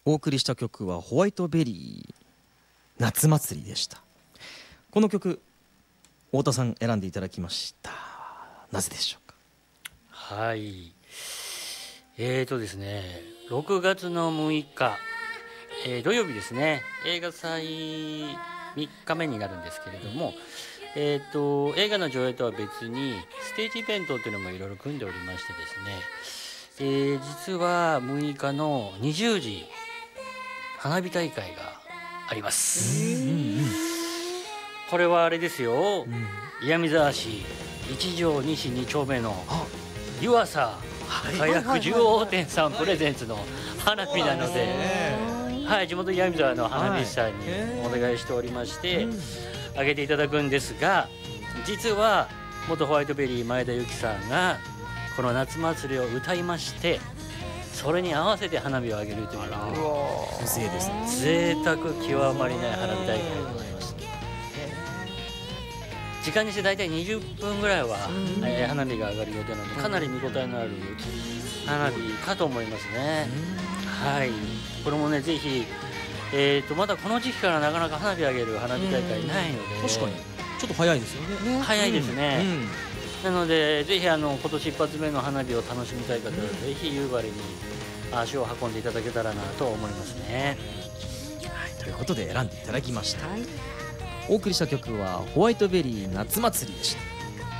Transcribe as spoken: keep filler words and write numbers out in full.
お送りした曲はホワイトベリー夏祭りでした。この曲太田さん選んでいただきました。なぜでしょうか？ はい、えーとですねろくがつのむいか、えー、土曜日ですね。映画祭みっかめになるんですけれども、えーと映画の上映とは別にステージイベントというのもいろいろ組んでおりましてですね、えー、実はむいかのにじゅうじ花火大会があります。これはあれですよ、うん、岩見沢市一条西に丁目の湯浅火薬じゅうおうてんさんプレゼンツの花火なので、はい、地元岩見沢の花火師さんにお願いしておりましてあげていただくんですが、実は元ホワイトベリー前田由紀さんがこの夏祭りを歌いまして、それに合わせて花火を上げるという風情ですね。 贅沢極まりない花火大会でございます。時間にして大体にじゅっぷんぐらいは、えー、花火が上がる予定なので、かなり見応えのある花火かと思いますね。はい、これもねぜひ、えー、とまだこの時期からなかなか花火上げる花火大会ないので、 確かにちょっと早いですよね。 早いですね、 うんうん、 なのでぜひあの今年一発目の花火を楽しみたい方は、ぜひ夕張に足を運んでいただけたらなと思いますね。 はい、ということで選んでいただきました。はい、お送りした曲はホワイトベリー夏祭りでした。